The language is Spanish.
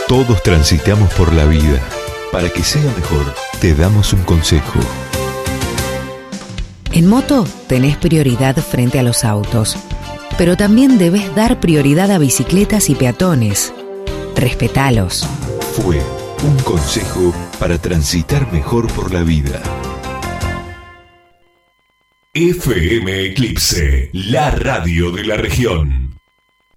Todos transitamos por la vida. Para que sea mejor, te damos un consejo. En moto tenés prioridad frente a los autos, pero también debes dar prioridad a bicicletas y peatones. Respetalos. Fue un consejo para transitar mejor por la vida. FM Eclipse, la radio de la región.